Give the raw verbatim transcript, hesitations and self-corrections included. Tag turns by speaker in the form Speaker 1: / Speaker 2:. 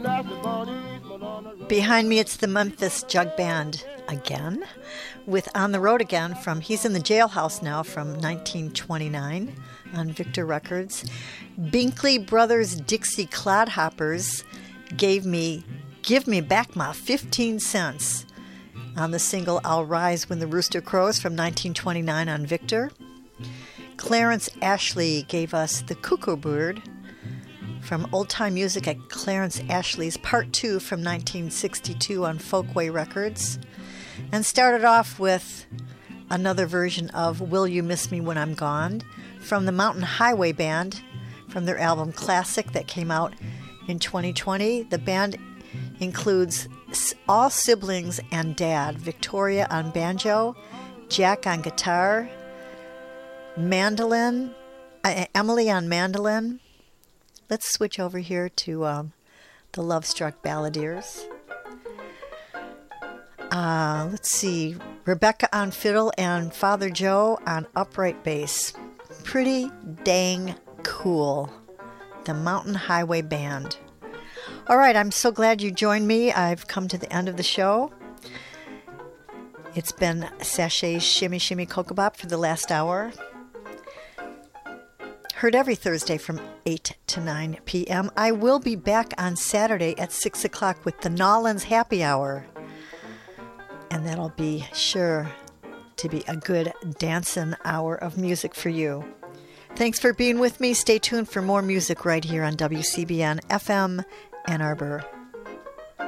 Speaker 1: Behind me, it's the Memphis Jug Band again, with On the Road Again from He's in the Jailhouse Now from nineteen twenty-nine on Victor Records. Binkley Brothers Dixie Clodhoppers gave me Give Me Back My fifteen cents on the single I'll Rise When the Rooster Crows from nineteen twenty-nine on Victor. Clarence Ashley gave us The Cuckoo Bird from Old Time Music at Clarence Ashley's Part two from nineteen sixty-two on Folkway Records. And started off with another version of Will You Miss Me When I'm Gone from the Mountain Highway Band from their album Classic that came out in twenty twenty. The band includes all siblings and dad, Victoria on banjo, Jack on guitar, mandolin, uh, Emily on mandolin. Let's switch over here to um, the Love Struck Balladeers. Uh, let's see, Rebecca on fiddle and Father Joe on upright bass. Pretty dang cool. The Mountain Highway Band. All right, I'm so glad you joined me. I've come to the end of the show. It's been Sachet's Shimmy Shimmy Cocoa Bop for the last hour. Heard every Thursday from eight to nine p.m. I will be back on Saturday at six o'clock with the Nolans Happy Hour. And that'll be sure to be a good dancing hour of music for you. Thanks for being with me. Stay tuned for more music right here on W C B N F M Ann Arbor.